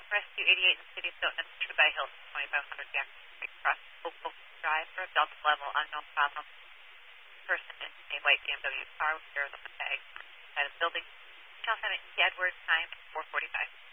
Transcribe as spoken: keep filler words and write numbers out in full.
Rescue eighty-eight in the city of Stoughton, issued by Hilton, twenty-five hundred Jackson Street, across Oakville Drive for a Delta level unknown problem. Person in a white B M W car with Arizona tag. That is building. Tell Senate Edwards, time four forty-five.